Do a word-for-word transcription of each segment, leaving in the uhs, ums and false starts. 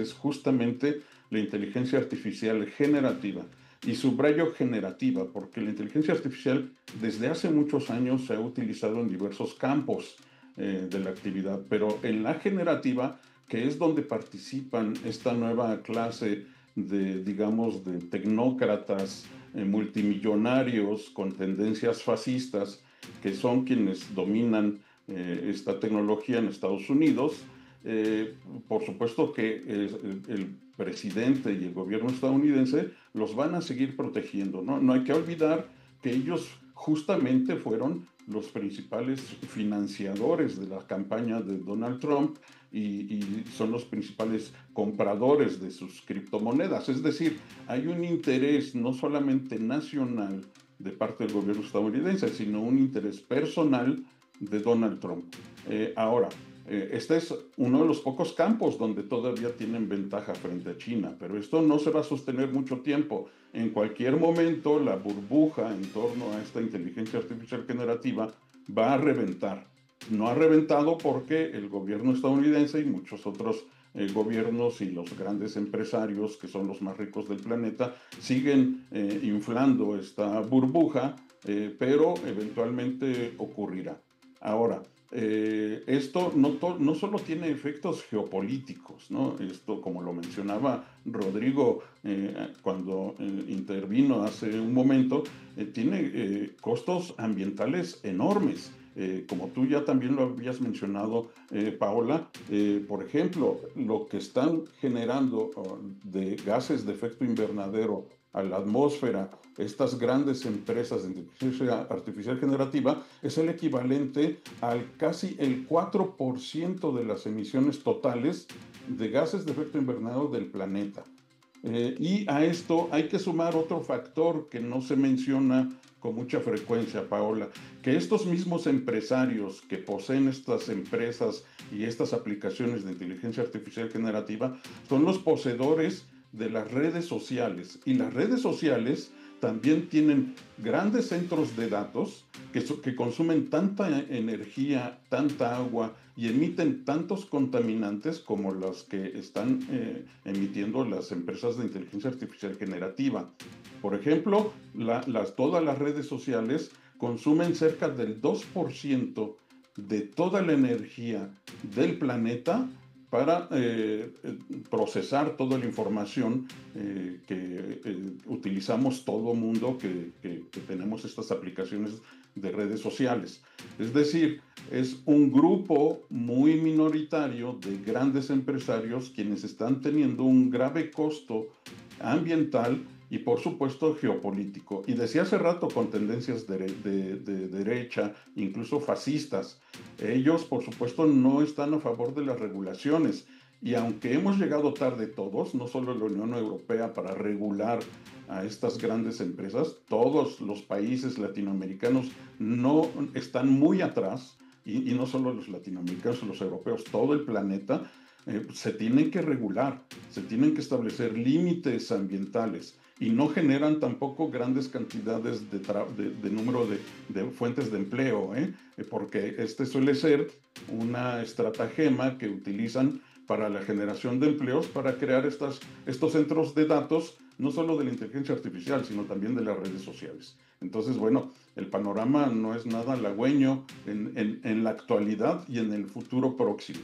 es justamente la inteligencia artificial generativa. Y subrayo generativa, porque la inteligencia artificial desde hace muchos años se ha utilizado en diversos campos eh, de la actividad, pero en la generativa, que es donde participan esta nueva clase de, digamos, de tecnócratas eh, multimillonarios con tendencias fascistas, que son quienes dominan eh, esta tecnología en Estados Unidos. Eh, por supuesto que el, el presidente y el gobierno estadounidense los van a seguir protegiendo, ¿no? No hay que olvidar que ellos justamente fueron los principales financiadores de la campaña de Donald Trump y, y son los principales compradores de sus criptomonedas. Es decir, hay un interés no solamente nacional de parte del gobierno estadounidense, sino un interés personal de Donald Trump. Eh, ahora, eh, este es uno de los pocos campos donde todavía tienen ventaja frente a China, pero esto no se va a sostener mucho tiempo. En cualquier momento, la burbuja en torno a esta inteligencia artificial generativa va a reventar. No ha reventado porque el gobierno estadounidense y muchos otros eh, gobiernos y los grandes empresarios, que son los más ricos del planeta, siguen eh, inflando esta burbuja, eh, pero eventualmente ocurrirá. Ahora, eh, esto no, to, no solo tiene efectos geopolíticos, ¿no? Esto, como lo mencionaba Rodrigo eh, cuando eh, intervino hace un momento, eh, tiene eh, costos ambientales enormes. Eh, como tú ya también lo habías mencionado, eh, Paola, eh, por ejemplo, lo que están generando uh, de gases de efecto invernadero a la atmósfera, estas grandes empresas de inteligencia artificial generativa, es el equivalente al casi el cuatro por ciento de las emisiones totales de gases de efecto invernadero del planeta. Eh, y a esto hay que sumar otro factor que no se menciona con mucha frecuencia, Paola, que estos mismos empresarios que poseen estas empresas y estas aplicaciones de inteligencia artificial generativa son los poseedores de las redes sociales. Y las redes sociales también tienen grandes centros de datos que, que consumen tanta energía, tanta agua y emiten tantos contaminantes como los que están eh, emitiendo las empresas de inteligencia artificial generativa. Por ejemplo, la, las, todas las redes sociales consumen cerca del dos por ciento de toda la energía del planeta para eh, procesar toda la información eh, que eh, utilizamos todo mundo que, que, que tenemos estas aplicaciones de redes sociales. Es decir, es un grupo muy minoritario de grandes empresarios quienes están teniendo un grave costo ambiental y por supuesto geopolítico. Y decía hace rato con tendencias de, de, de derecha, incluso fascistas. Ellos por supuesto no están a favor de las regulaciones. Y aunque hemos llegado tarde todos, no solo la Unión Europea para regular a estas grandes empresas, todos los países latinoamericanos no están muy atrás, y, y no solo los latinoamericanos, los europeos, todo el planeta, eh, se tienen que regular, se tienen que establecer límites ambientales y no generan tampoco grandes cantidades de, de, de número de, de fuentes de empleo, ¿eh? Porque este suele ser una estratagema que utilizan para la generación de empleos, para crear estas, estos centros de datos, no solo de la inteligencia artificial, sino también de las redes sociales. Entonces, bueno, el panorama no es nada halagüeño en, en, en la actualidad y en el futuro próximo.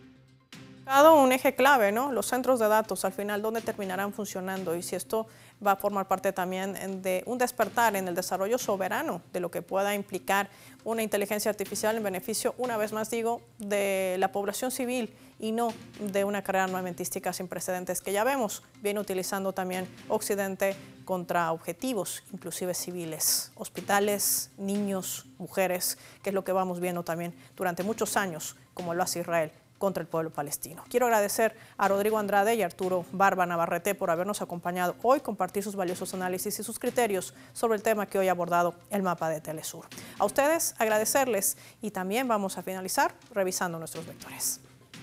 Dado un eje clave, ¿no? Los centros de datos, al final, ¿dónde terminarán funcionando? Y si esto va a formar parte también de un despertar en el desarrollo soberano de lo que pueda implicar una inteligencia artificial en beneficio, una vez más digo, de la población civil y no de una carrera armamentística sin precedentes que ya vemos, viene utilizando también Occidente contra objetivos, inclusive civiles, hospitales, niños, mujeres, que es lo que vamos viendo también durante muchos años, como lo hace Israel contra el pueblo palestino. Quiero agradecer a Rodrigo Andrade y a Arturo Barba Navarrete por habernos acompañado hoy, compartir sus valiosos análisis y sus criterios sobre el tema que hoy ha abordado el mapa de Telesur. A ustedes agradecerles y también vamos a finalizar revisando nuestros vectores.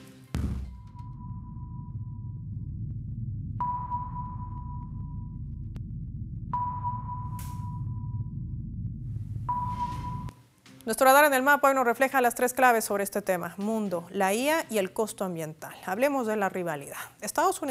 Nuestro radar en el mapa hoy nos refleja las tres claves sobre este tema: mundo, la I A y el costo ambiental. Hablemos de la rivalidad. Estados Unidos